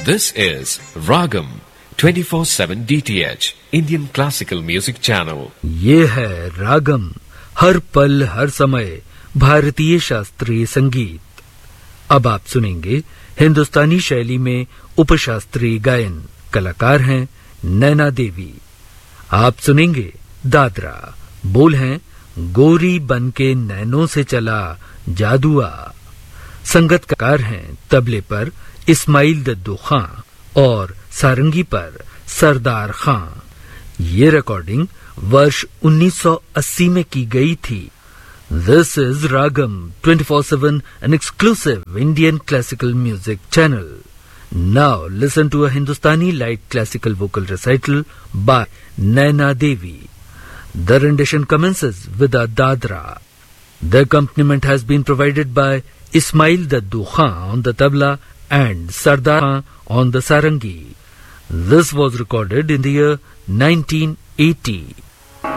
This is Ragam 24/7 DTH Indian Classical Music Channel. ये है रागम, हर पल हर समय भारतीय शास्त्रीय संगीत। अब आप सुनेंगे हिंदुस्तानी शैली में उपशास्त्रीय गायन। कलाकार हैं नैना देवी। आप सुनेंगे दादरा। बोल हैं गोरी बनके नैनों से चला जादुआ। संगतकार हैं तबले पर इस्माइल दद्दू खां और सारंगी पर सरदार खां। ये रिकॉर्डिंग वर्ष 1980 में की गई थी। This is Ragam 24/7, an exclusive Indian classical music channel. Now listen to a Hindustani light classical vocal recital by Naina Devi. The rendition commences with a dadra. The accompaniment has been provided by Ismail Daddu Khan on the tabla and Sardar Khan on the sarangi. This was recorded in the year 1980.